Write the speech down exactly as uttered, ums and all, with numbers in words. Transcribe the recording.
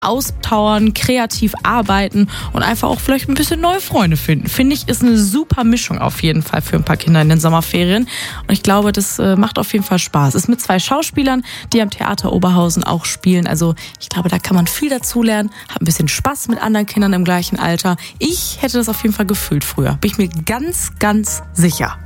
auspowern, kreativ arbeiten und einfach auch vielleicht ein bisschen neue Freunde finden. Finde ich, ist eine super Mischung auf jeden Fall für ein paar Kinder in den Sommerferien. Und ich glaube, das äh, macht auf jeden Fall Spaß. Ist mit zwei Schauspielern, die am Theater Oberhausen auch spielen. Also ich glaube, da kann man viel dazulernen, hat ein bisschen Spaß mit anderen Kindern im gleichen Alter. Ich hätte das auf jeden Fall gefühlt früher. Bin ich mir ganz, ganz sicher.